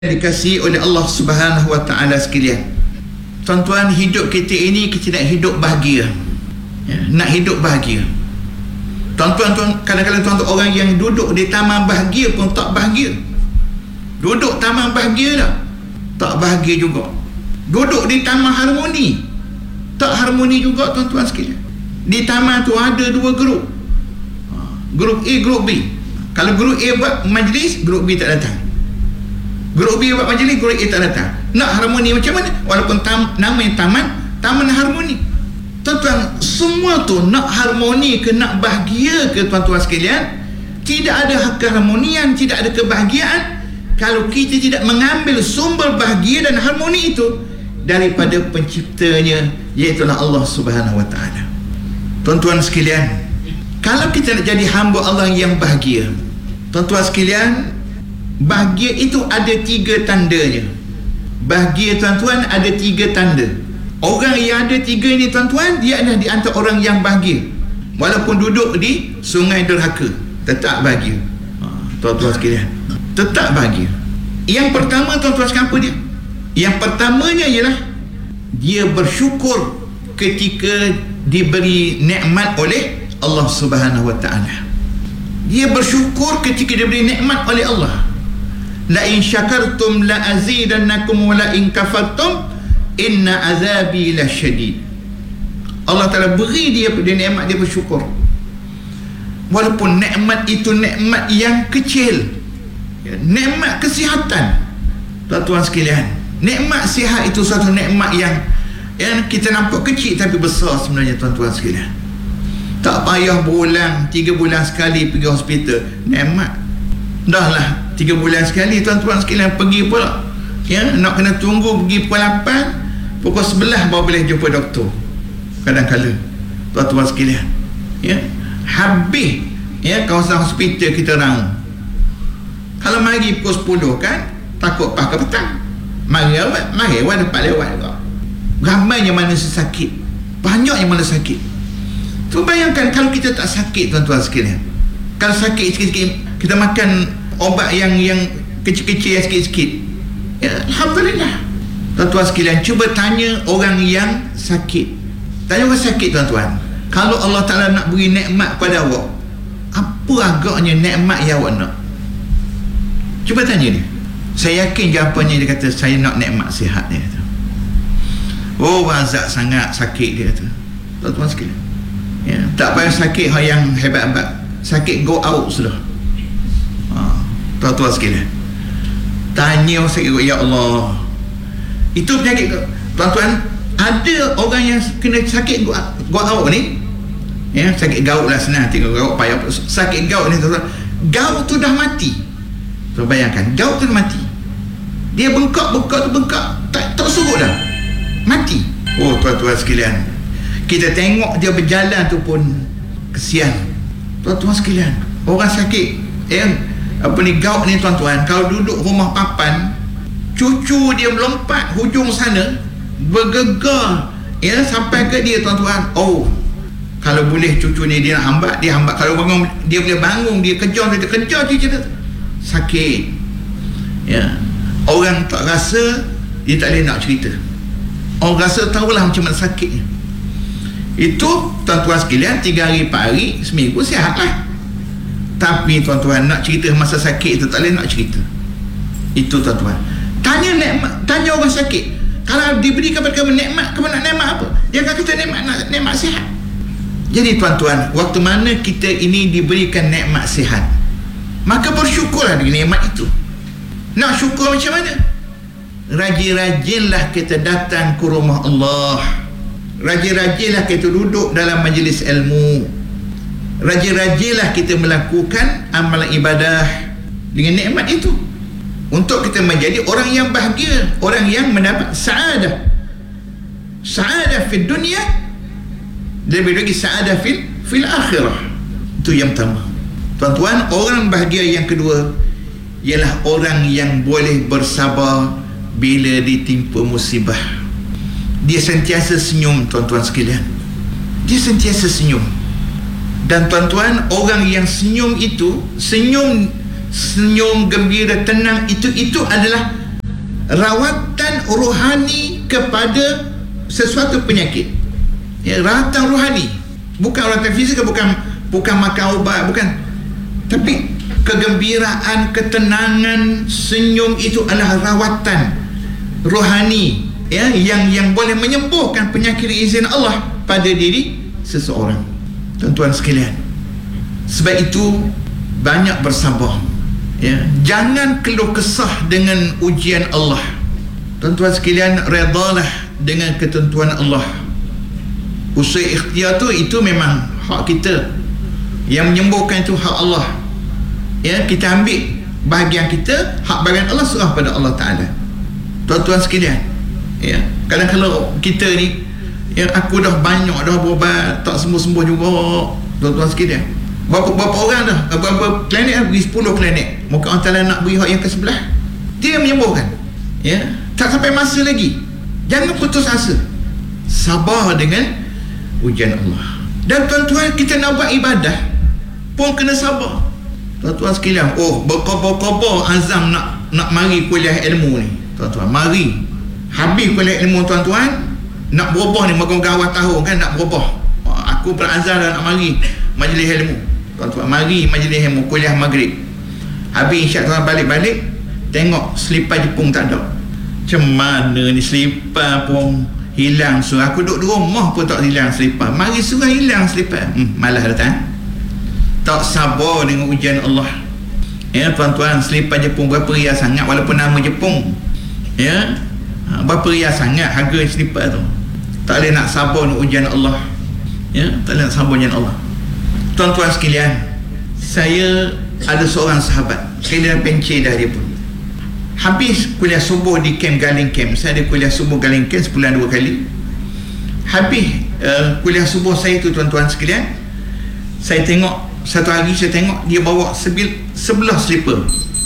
dikasihi oleh Allah Subhanahu wa Ta'ala sekalian. Tuan-tuan, hidup kita ini kita nak hidup bahagia, nak hidup bahagia. Tuan-tuan, kadang-kadang tuan-tuan orang yang duduk di taman bahagia pun tak bahagia. Duduk taman bahagia dah tak bahagia juga. Duduk di taman harmoni tak harmoni juga tuan-tuan sekalian. Di taman tu ada dua grup, grup A, grup B. Kalau grup A buat majlis, grup B tak datang. Grup B buat majlis, grup A tak datang. Nak harmoni macam mana? Walaupun namanya taman harmoni. Tuan-tuan, semua tu nak harmoni ke nak bahagia ke tuan-tuan sekalian, tidak ada keharmonian, tidak ada kebahagiaan kalau kita tidak mengambil sumber bahagia dan harmoni itu daripada penciptanya, iaitulah Allah Subhanahu wa Ta'ala. Tuan-tuan sekalian, kalau kita nak jadi hamba Allah yang bahagia, tuan-tuan sekalian, bahagia itu ada 3 tandanya. Bahagia tuan-tuan ada 3 tanda. Orang yang ada 3 ini tuan-tuan, dia adalah di antara orang yang bahagia. Walaupun duduk di sungai derhaka, tetap bahagia. Tuan-tuan sekalian, tetap bahagia. Yang pertama tuan-tuan sekalian, apa dia? Yang pertamanya ialah dia bersyukur ketika diberi nikmat oleh Allah Subhanahu wa Ta'ala. Dia bersyukur ketika diberi nikmat oleh Allah. La in syakartum la azidannakum wa la in kafartum inna azabi lasyadid. Allah Ta'ala beri dia nikmat, dia bersyukur. Walaupun nikmat itu nikmat yang kecil, nikmat kesihatan. Tuan-tuan sekalian, nikmat sihat itu satu nikmat yang kita nampak kecil tapi besar sebenarnya tuan-tuan sekalian. Tak payah berulang 3 bulan sekali pergi hospital, nikmat. Dah lah 3 bulan sekali tuan-tuan sekalian pergi pula, nak kena tunggu pergi pukul 8, pukul 11 baru boleh jumpa doktor kadang-kala tuan-tuan sekalian. Habis kawasan hospital kita raung. Kalau mari pukul 10 kan takut pagi petang, mari awal dapat lewat juga. Ramai yang mana sakit, banyak yang mana sakit. Tu bayangkan kalau kita tak sakit tuan-tuan sekalian. Kalau sakit sikit-sikit, kita makan obat yang kecil-kecil yang sikit-sikit, alhamdulillah. Tuan-tuan sekalian, cuba tanya orang yang sakit. Tanya orang sakit tuan-tuan, kalau Allah Ta'ala nak beri nikmat pada awak, apa agaknya nikmat yang awak nak? Cuba tanya dia. Saya yakin jawapannya dia kata, saya nak nikmat sihat, dia kata. Oh, wazak sangat sakit, dia kata. Tuan-tuan sekalian, tak payah sakit yang hebat-hebat, sakit go out sudah. Tuan-tuan sekalian, tanya orang sakit, ya Allah, itu penyakit tuan-tuan. Ada orang yang kena sakit go out ni, sakit gaut lah, senang tengok gaut payah. Sakit gaut ni tuan-tuan, gaut tu dah mati. So bayangkan, gaut tu dah mati, dia bengkak tak surut dah, mati. Oh tuan-tuan sekalian, kita tengok dia berjalan tu pun kesian. Tuan-tuan sekalian, orang sakit gaut ni tuan-tuan, kalau duduk rumah papan, cucu dia melompat hujung sana, bergegar sampai ke dia tuan-tuan. Oh, kalau boleh cucu ni dia nak hambat, dia hambat. Kalau bangun, dia boleh bangun, dia kejar cucu dia. Sakit. Orang tak rasa, dia tak boleh nak cerita. Orang rasa tahulah macam mana sakitnya. Itu tuan-tuan sekalian, 3 hari 4 hari, seminggu sihat lah. Tapi tuan-tuan nak cerita masa sakit itu tak boleh nak cerita. Itu tuan-tuan, tanya orang sakit, kalau diberikan kepada kamu nikmat, kamu nak nikmat apa? Dia akan kata nikmat sihat. Jadi tuan-tuan, waktu mana kita ini diberikan nikmat sihat, maka bersyukurlah dengan nikmat itu. Nak syukur macam mana? Rajin-rajinlah kita datang ke rumah Allah. Rajin-rajinlah kita duduk dalam majlis ilmu. Rajin-rajinlah kita melakukan amalan ibadah dengan nikmat itu, untuk kita menjadi orang yang bahagia, orang yang mendapat sa'adah fil dunia, lebih lagi sa'adah fil akhirah. Itu yang pertama tuan-tuan. Orang bahagia yang kedua ialah orang yang boleh bersabar bila ditimpa musibah. Dia sentiasa senyum tuan-tuan sekalian, dia sentiasa senyum. Dan tuan-tuan, orang yang senyum itu, senyum gembira, tenang, itu adalah rawatan rohani kepada sesuatu penyakit. Rawatan rohani, bukan rawatan fizikal, bukan makan ubat, bukan, tapi kegembiraan, ketenangan, senyum itu adalah rawatan rohani, yang boleh menyembuhkan penyakit izin Allah pada diri seseorang. Tuan-tuan sekalian, sebab itu banyak bersabar, jangan keluh kesah dengan ujian Allah. Tuan-tuan sekalian, redalah dengan ketentuan Allah. Usaha ikhtiar tu, itu memang hak kita. Yang menyembuhkan itu hak Allah. Kita ambil bahagian kita, hak bahagian Allah serah pada Allah Ta'ala. Tuan-tuan sekalian, kalau kita ni, aku dah banyak dah berubat, tak sembuh-sembuh juga. Tuan-tuan sekalian, berapa orang dah, berapa klinik dah, pergi 10 klinik. Mungkin Allah Ta'ala nak beri hak yang ke sebelah, dia menyembuhkan. Tak sampai masa lagi. Jangan putus asa, sabar dengan ujian Allah. Dan tuan-tuan, kita nak buat ibadah pun kena sabar. Tuan-tuan sekalian, berkobar-kobar azam nak mari kuliah ilmu ni. Tuan-tuan, mari habis kuliah ilmu, tuan-tuan, nak berubah ni, makan awal tahun kan, nak berubah. Aku berazam dah nak mari majlis ilmu. Tuan-tuan, mari majlis ilmu, kuliah maghrib. Habis insya Allah balik-balik, tengok selipar Jepun tak ada. Macam mana ni, selipar pun hilang. So aku duduk di rumah pun tak hilang selipar. Mari suruh hilang selipar, malah datang. Tak sabar dengan ujian Allah. Tuan-tuan, selipar Jepun berapa ria sangat, walaupun nama Jepun, berapa ria sangat harga selipar tu. Tak boleh nak sabar dengan ujian Allah. Tak boleh nak sabar ujian Allah. Tuan-tuan sekalian, saya ada seorang sahabat, saya dah pencet dah dia pun. Habis kuliah subuh di camp Galing Camp. Saya ada kuliah subuh Galing Camp sebulan 2 kali. Habis kuliah subuh saya tu, tuan-tuan sekalian, saya tengok satu hari, saya tengok dia bawa sebelah slipper,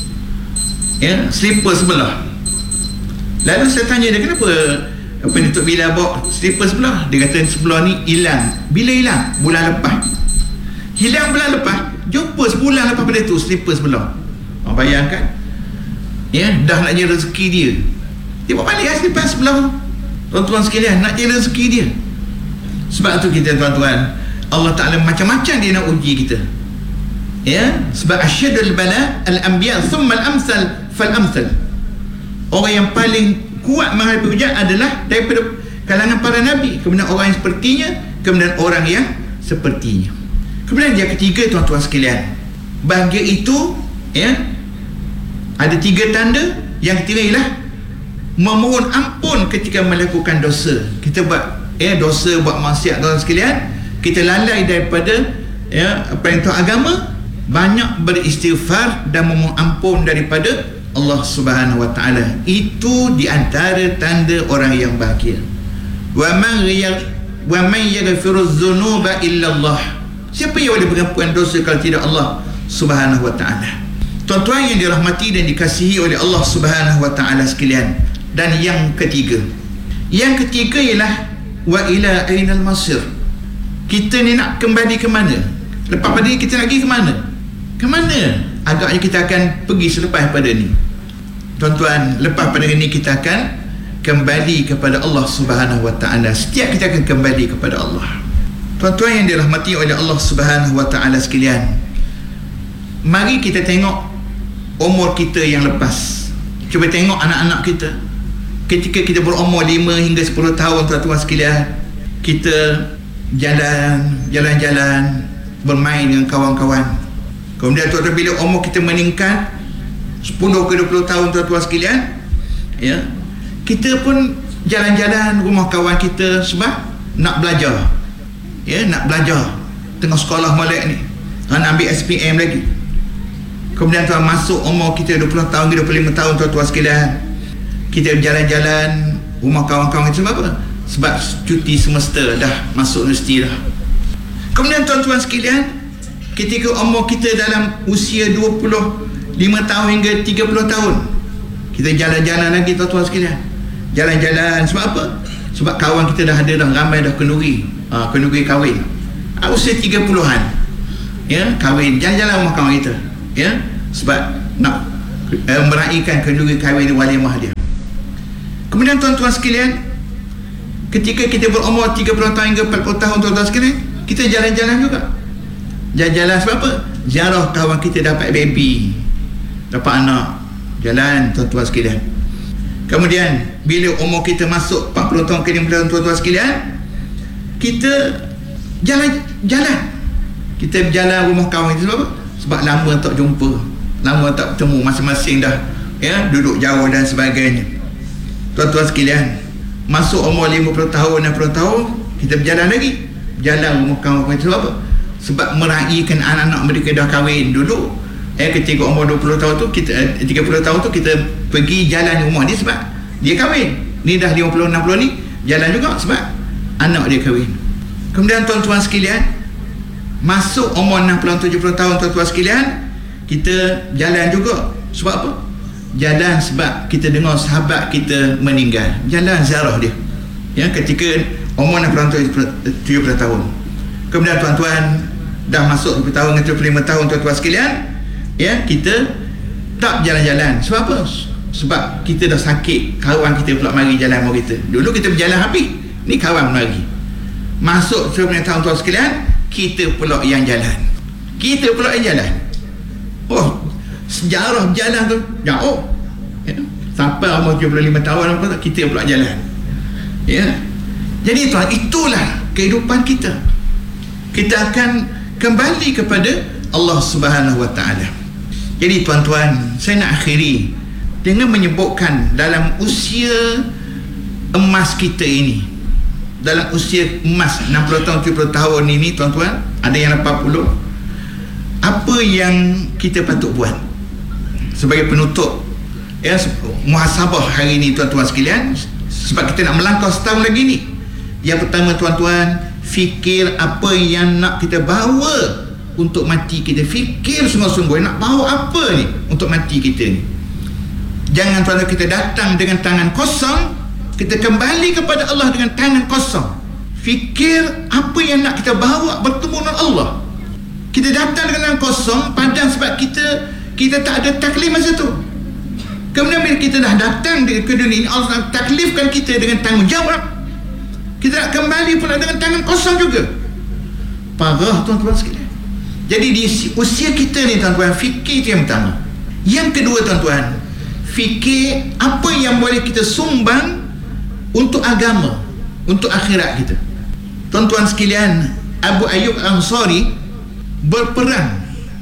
slipper sebelah. Lalu saya tanya dia, kenapa Tok Bila bawa slipper sebelah? Dia kata sebelah ni hilang. Bila hilang? Bulan lepas. Hilang bulan lepas, jumpa sebulan lepas pada tu slipper sebelah. Bayangkan, dah nak jadi rezeki dia bawa balik slipper sebelah. Tuan-tuan sekalian, nak jadi rezeki dia. Sebab tu kita, tuan-tuan, Allah Ta'ala macam-macam dia nak uji kita. Sebab asyadul bala al-anbiya thumma al-amsal fal-amsal. Orang yang paling kuat menghadapi ujian adalah daripada kalangan para nabi, kemudian orang yang sepertinya, kemudian orang yang sepertinya. Kemudian yang ketiga, tuan-tuan sekalian, bahagia itu ada 3 tanda. Yang ketiga ialah memohon ampun ketika melakukan dosa. Kita buat dosa, buat maksiat, tuan-tuan sekalian, kita lalai daripada perintah agama, banyak beristighfar dan memohon ampun daripada Allah Subhanahu wa Ta'ala. Itu di antara tanda orang yang bahagia. Wa man yaghfiru dzunuba illa Allah. Siapa yang boleh mengampuni dosa kalau tidak Allah Subhanahu wa Ta'ala? Tuan-tuan yang dirahmati dan dikasihi oleh Allah Subhanahu wa Ta'ala sekalian. Dan yang ketiga ialah wa ila ainal masir. Kita ni nak kembali ke mana? Lepas pada ni kita nak pergi ke mana? Ke mana agaknya kita akan pergi selepas pada ni? Tuan-tuan, lepas pada ni kita akan kembali kepada Allah Subhanahu wa Ta'ala. Setiap kita akan kembali kepada Allah. Tuan-tuan yang dirahmati oleh Allah Subhanahu wa Ta'ala sekalian, mari kita tengok umur kita yang lepas. Cuba tengok anak-anak kita ketika kita berumur 5 hingga 10 tahun, tuan-tuan sekalian, kita jalan-jalan, bermain dengan kawan-kawan. Kemudian tuan-tuan, bila umur kita meningkat 10 ke 20 tahun, tuan-tuan sekalian, kita pun jalan-jalan rumah kawan kita sebab nak belajar. Nak belajar tengah sekolah molek ni, nak ambil SPM lagi. Kemudian tuan masuk umur kita 20 tahun ke 25 tahun, tuan-tuan sekalian, kita jalan-jalan rumah kawan-kawan kita. Sebab apa? Sebab cuti semester, dah masuk universiti dah. Kemudian tuan-tuan sekalian, ketika umur kita dalam usia 25 tahun hingga 30 tahun, kita jalan-jalan lagi, tuan-tuan sekalian. Jalan-jalan sebab apa? Sebab kawan kita dah ada dah, ramai dah kenduri, kenduri kahwin. Usia 30-an, kahwin, jalan-jalan rumah kawan kita, sebab nak meraihkan kenduri kahwin walimah dia. Kemudian tuan-tuan sekalian, ketika kita berumur 30 tahun hingga 40 tahun, tuan-tuan sekalian, kita jalan-jalan juga. Jalan-jalan sebab apa? Ziarah kawan kita dapat baby, dapat anak, jalan, tuan-tuan sekalian. Kemudian bila umur kita masuk 40 tahun ke 50 tahun, tuan-tuan sekalian, kita jalan-jalan. Kita berjalan rumah kawan kita sebab apa? Sebab lama tak jumpa, lama tak bertemu, masing-masing dah duduk jauh dan sebagainya. Tuan-tuan sekalian, masuk umur 50 tahun, 60 tahun, kita berjalan lagi, berjalan rumah kawan kita sebab apa? Sebab meraihkan anak-anak mereka dah kahwin dulu. Ketika umur 20 tahun tu, kita 30 tahun tu kita pergi jalan rumah dia sebab dia kahwin. Ni dah 50 60 ni jalan juga sebab anak dia kahwin. Kemudian tuan-tuan sekalian, masuk umur 60 70 tahun, tuan-tuan sekalian, kita jalan juga sebab apa? Jalan sebab kita dengar sahabat kita meninggal, jalan ziarah dia ketika umur 60 70 tahun. Kemudian tuan-tuan dah masuk 20 tahun ke 25 tahun, tuan-tuan sekalian, kita tak jalan-jalan sebab apa? Sebab kita dah sakit, kawan kita pula mari jalan sama kita. Dulu kita berjalan habis, ni kawan mari. Masuk 20 tahun, tuan sekalian, kita pula yang jalan. Kita pula yang jalan. Oh, sejarah jalan tu jauh. Sampai umur 75 tahun kita pula jalan. Jadi tuan, itulah kehidupan kita. Kita akan kembali kepada Allah Subhanahu Wa Taala. Jadi tuan-tuan, saya nak akhiri dengan menyebutkan dalam usia emas kita ini, dalam usia emas 60 tahun 70 tahun ini, tuan-tuan, ada yang 80, apa yang kita patut buat sebagai penutup muhasabah hari ini, tuan-tuan sekalian, sebab kita nak melangkah setahun lagi ni. Yang pertama, tuan-tuan, fikir apa yang nak kita bawa untuk mati kita. Fikir sungguh-sungguh nak bawa apa ni untuk mati kita ni. Jangan tuan-tuan kita datang dengan tangan kosong, kita kembali kepada Allah dengan tangan kosong. Fikir apa yang nak kita bawa bertemu dengan Allah. Kita datang dengan tangan kosong, padahal sebab kita tak ada taklif masa tu. Kemudian bila kita dah datang ke dunia ini, Allah taklifkan kita dengan tanggungjawab. Kita nak kembali pula dengan tangan kosong juga. Parah tuan-tuan sekalian. Jadi di usia kita ni, tuan-tuan, fikir itu yang pertama. Yang kedua, tuan-tuan, fikir apa yang boleh kita sumbang untuk agama, untuk akhirat kita. Tuan-tuan sekalian, Abu Ayyub Ansari berperang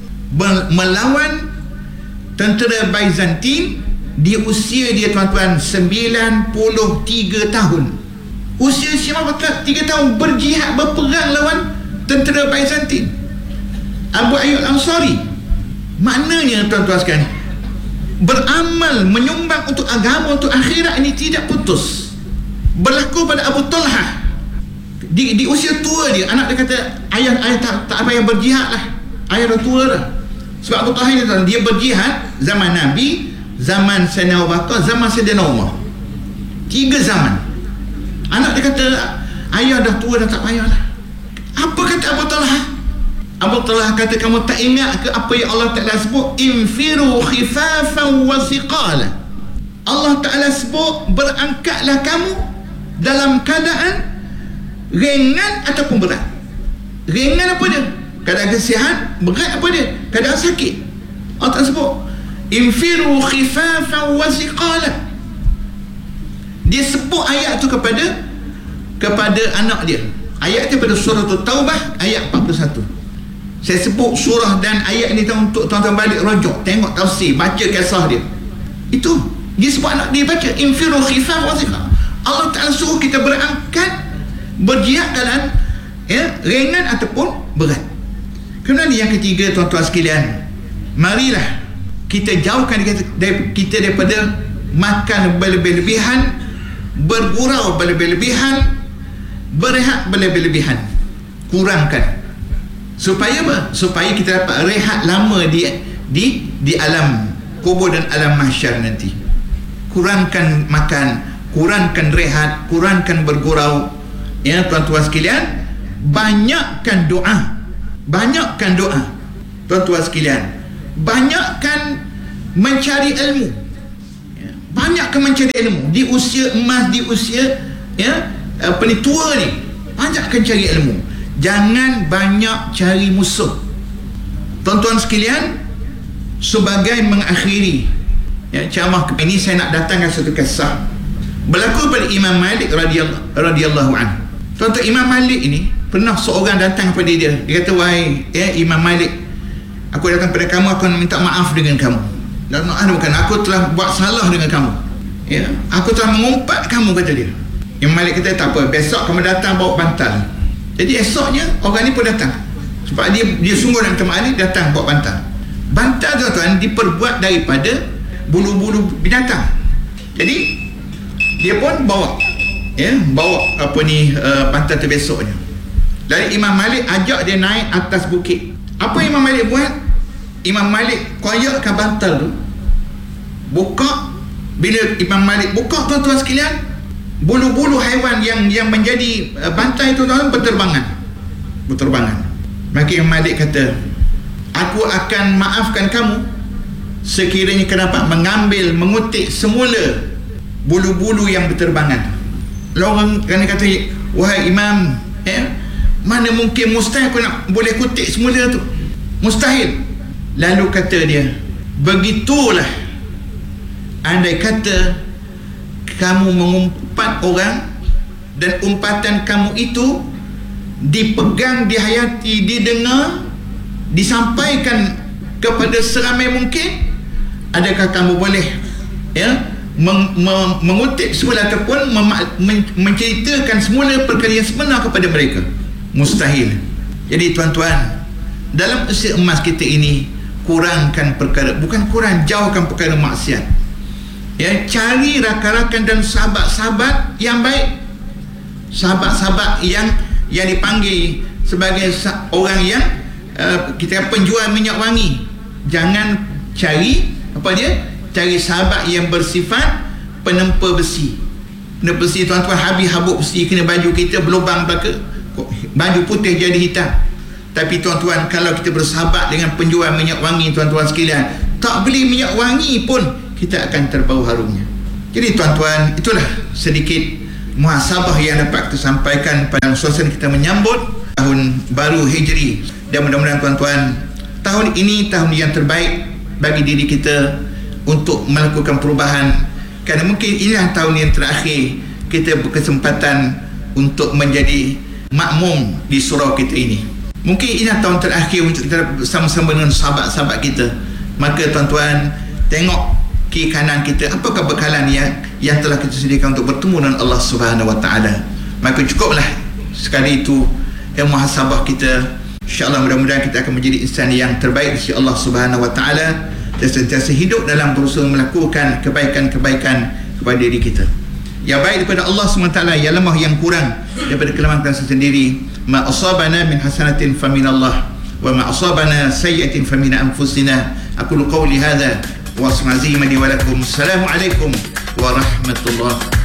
melawan tentera Byzantine di usia dia, tuan-tuan, 93 tahun. Usia siapa? 3 tahun berjihad, berperang lawan tentera Byzantine. Abu Ayyub Ansari, maknanya tuan-tuan sekalian, beramal, menyumbang untuk agama, untuk akhirat ini tidak putus. Berlaku pada Abu Talha di usia tua dia, anak dia kata, ayah tak payah berjihad lah, ayah dah tua dah. Sebab Abu Talha ni, dia berjihad zaman Nabi, zaman Sayyidina Abu Bakar, zaman Sayyidina Umar. 3 zaman. Anak dia kata, ayah dah tua dah, tak payah lah. Apa kata Abu Talha? Abu Talha kata, kamu tak ingat ke apa yang Allah Ta'ala sebut? Infiru khifafan wa siqala. Allah Ta'ala sebut, berangkatlah kamu dalam keadaan ringan ataupun berat. Ringan apa dia? Keadaan kesihan. Berat apa dia? Keadaan sakit. Allah Ta'ala sebut, infiru khifafan wa siqala. Dia sebut ayat tu kepada anak dia. Ayat tu pada surah Taubah ayat 41. Saya sebut surah dan ayat ni untuk tuan-tuan balik rujuk, tengok tafsir, baca kisah dia. Itu dia sebut anak dia baca infiru khifaf wa thiqal. Allah Ta'ala suruh kita berangkat, berjihad dalam ringan ataupun berat. Kemudian yang ketiga, tuan-tuan sekalian, marilah kita jauhkan kita daripada makan berlebih-lebihan, bergurau berlebih-lebihan, berehat berlebih-lebihan. Kurangkan. Supaya apa? Supaya kita dapat rehat lama di alam kubur dan alam mahsyar nanti. Kurangkan makan, kurangkan rehat, kurangkan bergurau. Ya tuan-tuan sekalian, banyakkan doa. Banyakkan doa. Tuan-tuan sekalian, banyakkan mencari ilmu. banyakkan mencari ilmu di usia emas, di usia tua ni. Banyakkan cari ilmu, jangan banyak cari musuh. Tuan-tuan sekalian, sebagai mengakhiri ceramah ini, saya nak datangkan satu kisah berlaku pada Imam Malik radhiyallahu anhu. Tuan-tuan, Imam Malik ini pernah seorang datang kepada dia. Dia kata, wahai Imam Malik, aku datang pada kamu, aku nak minta maaf dengan kamu. Dan bukan, aku telah buat salah dengan kamu, aku telah mengumpat kamu, kata dia. Imam Malik kata, tak apa, besok kamu datang bawa bantal. Jadi esoknya orang ni pun datang, sebab dia sungguh nak minta maaf, ni datang bawa bantal. Bantal, tuan-tuan, diperbuat daripada bulu-bulu binatang. Jadi dia pun bawa bantal tu besoknya. Lalu Imam Malik ajak dia naik atas bukit. Apa Imam Malik buat? Imam Malik koyakkan bantal tu, buka. Bila Imam Malik buka, tuan-tuan sekalian, bulu-bulu haiwan yang menjadi bantal itu, tuan-tuan, berterbangan. Maka Imam Malik kata, aku akan maafkan kamu sekiranya kau dapat mengutik semula bulu-bulu yang berterbangan. Lalu orang kata, wahai Imam, mana mungkin, mustahil aku nak boleh kutik semula tu, mustahil. Lalu kata dia, begitulah andai kata kamu mengumpat orang dan umpatan kamu itu dipegang, dihayati, didengar, disampaikan kepada seramai mungkin, adakah kamu boleh mengutip semula ataupun menceritakan semula perkara yang sebenar kepada mereka? Mustahil. Jadi tuan-tuan, dalam usia emas kita ini, kurangkan perkara, bukan kurang, jauhkan perkara maksiat. Cari rakan-rakan dan sahabat-sahabat yang baik, sahabat-sahabat yang dipanggil sebagai orang yang kita penjual minyak wangi. Jangan cari cari sahabat yang bersifat penempa besi. Penempa besi, tuan-tuan, habis-habuk besi kena baju kita berlubang belaka, baju putih jadi hitam. Tapi tuan-tuan, kalau kita bersahabat dengan penjual minyak wangi, tuan-tuan sekalian, tak beli minyak wangi pun kita akan terbau harumnya. Jadi tuan-tuan, itulah sedikit muhasabah yang dapat kita sampaikan pada suasana kita menyambut tahun baru Hijri. Dan mudah-mudahan tuan-tuan, tahun ini tahun yang terbaik bagi diri kita untuk melakukan perubahan, kerana mungkin inilah tahun yang terakhir kita berkesempatan untuk menjadi makmum di surau kita ini. Mungkin inilah tahun terakhir untuk kita bersama-sama dengan sahabat-sahabat kita. Maka tuan-tuan, tengok kiri kanan kita, apakah bekalan yang telah kita sediakan untuk bertemu dengan Allah Subhanahu Wa Taala. Maka cukuplah sekali itu muhasabah kita. InsyaAllah mudah-mudahan kita akan menjadi insan yang terbaik di sisi Allah Subhanahu Wa Taala dan sentiasa hidup dalam berusaha melakukan kebaikan-kebaikan kepada diri kita. Yang baik daripada Allah SWT, yang lemah, yang kurang daripada kelemahan kita sendiri. Ma asabana min hasanatin fa min Allah, wa ma asabana sayyi'atin fa min anfusina. Aqulu qawli hadha wa asma'u li wa lakum. Assalamu alaikum warahmatullahi